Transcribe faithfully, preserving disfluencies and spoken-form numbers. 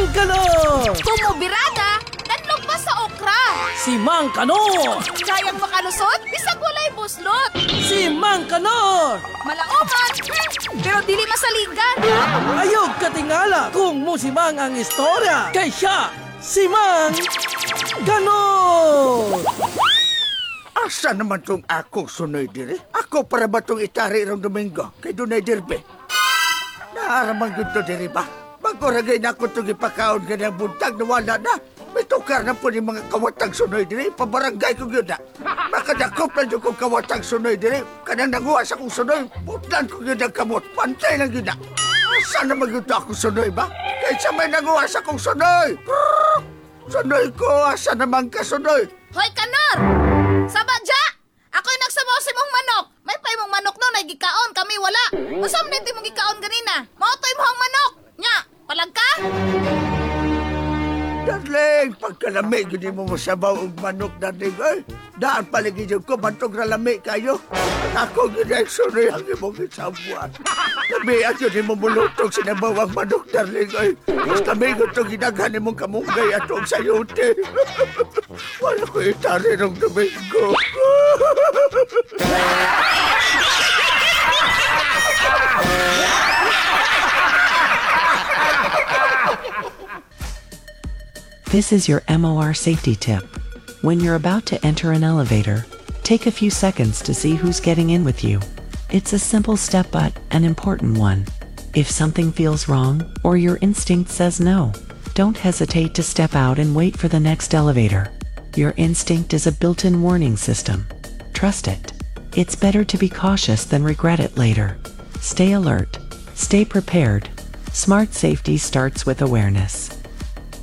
Kanor! Tumubirada, nanlog pa sa okra. Si Mang Kanor! Kayang makalusot, bisag walay buslot. Si Mang Kanor! Malaoman, pero dili masaligan. Ayog katingala kung musimang ang istorya. Kay siya, si Mang Kanor! Asa naman tong ako sunoy diri? Ako para ba tong itari rong Domingo? Kay dunay dirbe. Naaraman yun to diri ba? Magkuragay na ako itong ipakaon ganang buntag na wala na. May tukar na po ni mga kawatang sunoy diri. Pabarangay ko yun na. Makadakop na yun kong kawatang sunoy diri. Kanang nanguha sa kong sunoy. Butlan ko yun ang kamot. Pantay lang yun na. Asa naman yun to ako sunoy ba? Kaysa may nanguha sa kong sunoy. Sunoy ko, asa naman ka sunoy? Hoy, Kanor! Sabadya! Ako'y nagsabaw si mong manok. May pay mong manok no, nagikaon kami wala. Masam na iti mong gikaon ganina. Mautoy mo ang manok. Nya, palag ka? Darling, pagkalamig, hindi mo masabaw ang manok, darling. Ay, daan paligid ko, bantog na lamig kayo. Ako ginexonoy ang imong isabuan. Lamihan yun, hindi mo mulutog sinabaw ang manok, darling. Ay, mas lamig ito ginaghan mong kamunggay at ang sayote. Wala ko itari ng Domingo. This is your M O R safety tip. When you're about to enter an elevator, take a few seconds to see who's getting in with you. It's a simple step but an important one. If something feels wrong or your instinct says no, don't hesitate to step out and wait for the next elevator. Your instinct is a built-in warning system. Trust it. It's better to be cautious than regret it later. Stay alert. Stay prepared. Smart safety starts with awareness.